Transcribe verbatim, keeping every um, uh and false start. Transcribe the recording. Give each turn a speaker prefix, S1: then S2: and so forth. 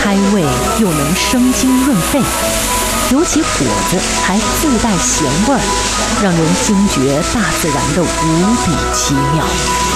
S1: 开胃又能生津润肺，尤其果子还自带咸味儿，让人惊觉大自然的无比奇妙。